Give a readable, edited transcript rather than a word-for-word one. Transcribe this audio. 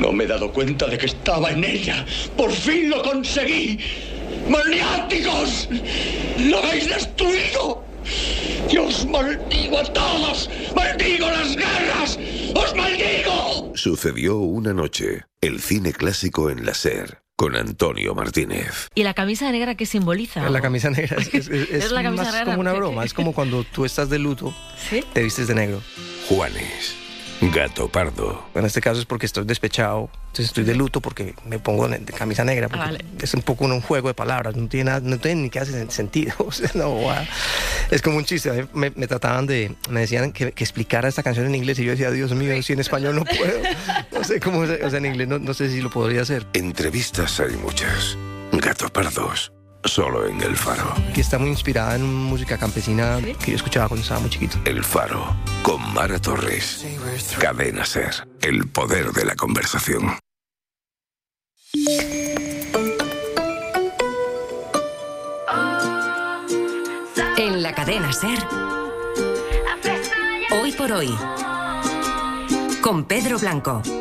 No me he dado cuenta de que estaba en ella. ¡Por fin lo conseguí! ¡Maniáticos! ¡Lo habéis destruido! ¡Y os maldigo a todos! ¡Maldigo las guerras! ¡Os maldigo! Sucedió una noche. El cine clásico en la SER. Con Antonio Martínez. ¿Y la camisa negra qué simboliza? La camisa negra es la camisa más negra, como una broma. Es como cuando tú estás de luto, ¿sí? Te vistes de negro. Juanes. Gato Pardo. En este caso es porque estoy despechado, entonces estoy de luto porque me pongo de camisa negra, porque vale. Es un poco un juego de palabras, no tiene ni que hace sentido. O sea, es como un chiste. A mí me decían que explicara esta canción en inglés y yo decía, Dios mío, si en español no puedo. No sé cómo, o sea, en inglés no sé si lo podría hacer. Entrevistas hay muchas. Gato Pardos. Solo en El Faro. Que está muy inspirada en música campesina, ¿sí?, que yo escuchaba cuando estaba muy chiquito. El Faro, con Mara Torres. Cadena SER. El poder de la conversación. En la cadena SER. Hoy por hoy. Con Pedro Blanco.